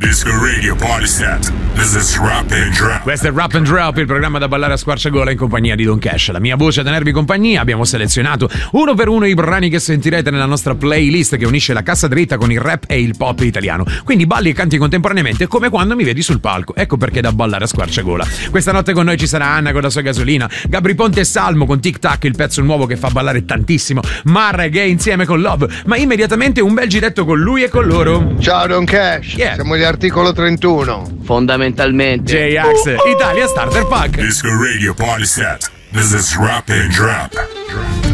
Disco Radio Party Set. This is Rap and Drop. Questo è Rap and Drop, il programma da ballare a squarciagola in compagnia di Don Cash. La mia voce a tenervi compagnia. Abbiamo selezionato uno per uno i brani che sentirete nella nostra playlist che unisce la cassa dritta con il rap e il pop italiano. Quindi balli e canti contemporaneamente come quando mi vedi sul palco. Ecco perché da ballare a squarciagola. Questa notte con noi ci sarà Anna con la sua gasolina, Gabri Ponte e Salmo con Tic Tac, il pezzo nuovo che fa ballare tantissimo, Marra Gay insieme con Love, ma immediatamente un bel giretto con lui e con loro. Ciao Don Cash, siamo gli articolo 31. Fondamentalmente J-Ax, Italia Starter Pack. Disco Radio Party Set. This is Rap and Drop.